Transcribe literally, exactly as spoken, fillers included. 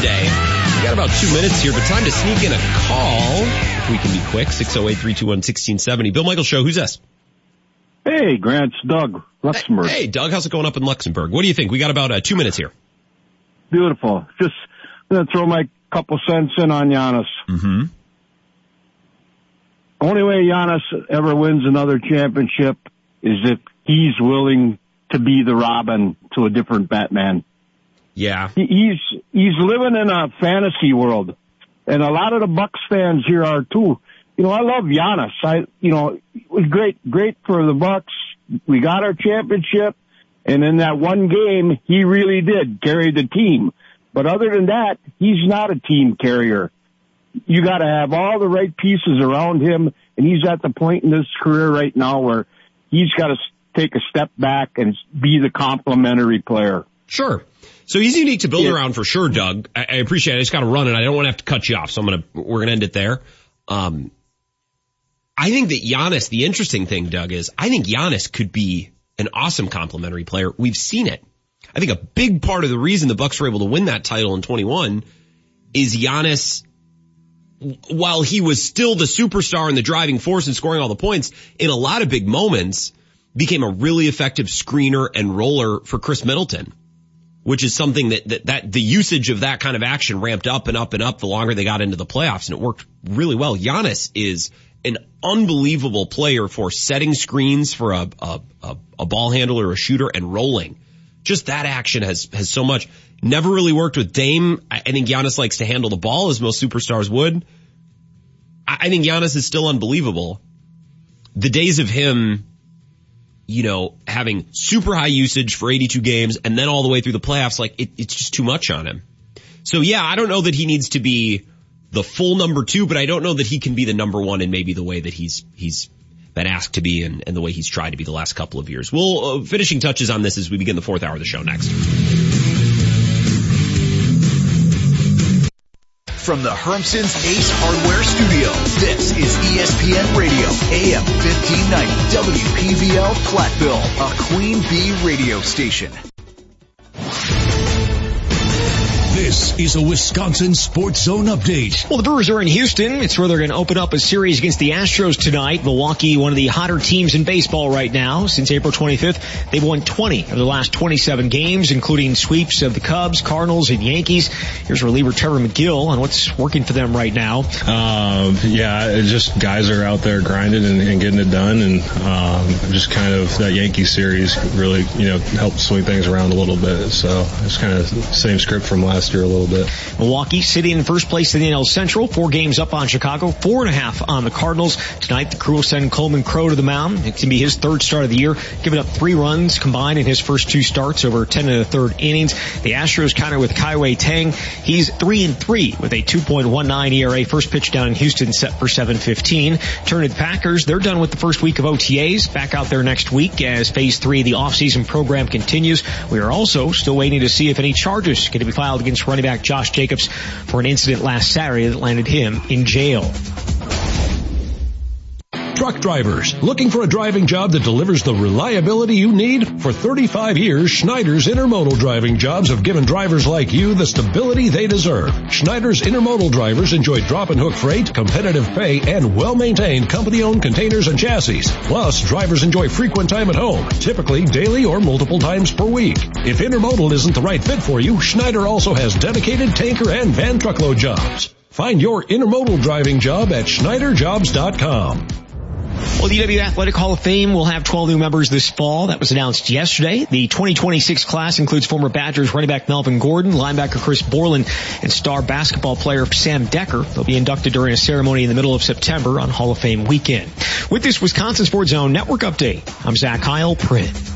Monday. We got about two minutes here, but time to sneak in a call. If we can be quick, six oh eight, three two one, one six seven oh. Bill Michaels Show, who's this? Hey, Grant, it's Doug, Luxembourg. Hey, hey, Doug, how's it going up in Luxembourg? What do you think? We got about uh, two minutes here. Beautiful. Just going to throw my couple cents in on Giannis. Mm-hmm. Only way Giannis ever wins another championship is if he's willing to be the Robin to a different Batman. Yeah. He, he's he's living in a fantasy world, and a lot of the Bucks fans here are too. You know, I love Giannis. I, you know, it was great, great for the Bucks. We got our championship, and in that one game, he really did carry the team. But other than that, he's not a team carrier. You got to have all the right pieces around him, and he's at the point in his career right now where he's got to take a step back and be the complementary player. Sure. So he's unique to build yeah. around for sure, Doug. I, I appreciate it. I just got to run, and I don't want to have to cut you off, so I'm gonna we're gonna end it there. Um, I think that Giannis, the interesting thing, Doug, is I think Giannis could be an awesome complementary player. We've seen it. I think a big part of the reason the Bucks were able to win that title in twenty-one is Giannis, while he was still the superstar and the driving force and scoring all the points, in a lot of big moments, became a really effective screener and roller for Chris Middleton, which is something that, that, that the usage of that kind of action ramped up and up and up the longer they got into the playoffs, and it worked really well. Giannis is an unbelievable player for setting screens for a, a, a, a ball handler or a shooter and rolling. Just that action has, has so much. Never really worked with Dame. I, I think Giannis likes to handle the ball as most superstars would. I, I think Giannis is still unbelievable. The days of him, you know, having super high usage for eighty-two games and then all the way through the playoffs, like it, it's just too much on him. So yeah, I don't know that he needs to be the full number two, but I don't know that he can be the number one in maybe the way that he's, he's been asked to be and, and the way he's tried to be the last couple of years. We'll, uh, finishing touches on this as we begin the fourth hour of the show next. From the Hermson's Ace Hardware Studio, this is E S P N Radio, A M fifteen ninety, W P V L Platteville, a Queen Bee radio station. This is a Wisconsin Sports Zone update. Well, the Brewers are in Houston. It's where they're going to open up a series against the Astros tonight. Milwaukee, one of the hotter teams in baseball right now. Since April twenty-fifth, they've won twenty of the last twenty-seven games, including sweeps of the Cubs, Cardinals, and Yankees. Here's reliever Trevor McGill on what's working for them right now. Um, yeah, it just guys are out there grinding and, and getting it done, and um, just kind of that Yankee series really, you know, helped swing things around a little bit. So it's kind of the same script from last year a little bit. Milwaukee sitting in first place in the N L Central, four games up on Chicago, four and a half on the Cardinals. Tonight, the crew will send Coleman Crow to the mound. It can be his third start of the year, giving up three runs combined in his first two starts over ten and a third innings. The Astros counter with Kai-Wei Tang. He's three and three with a two point one nine E R A. First pitch down in Houston set for seven fifteen. Turn to the Packers. They're done with the first week of O T As. Back out there next week as phase three of the offseason program continues. We are also still waiting to see if any charges are going to be filed against running back Josh Jacobs for an incident last Saturday that landed him in jail. Truck drivers, looking for a driving job that delivers the reliability you need? For thirty-five years, Schneider's Intermodal driving jobs have given drivers like you the stability they deserve. Schneider's Intermodal drivers enjoy drop and hook freight, competitive pay, and well-maintained company-owned containers and chassis. Plus, drivers enjoy frequent time at home, typically daily or multiple times per week. If Intermodal isn't the right fit for you, Schneider also has dedicated tanker and van truckload jobs. Find your Intermodal driving job at Schneider Jobs dot com. Well, the U W Athletic Hall of Fame will have twelve new members this fall. That was announced yesterday. The twenty twenty-six class includes former Badgers running back Melvin Gordon, linebacker Chris Borland, and star basketball player Sam Decker. They'll be inducted during a ceremony in the middle of September on Hall of Fame weekend. With this Wisconsin Sports Zone Network update, I'm Zach Heil, Print.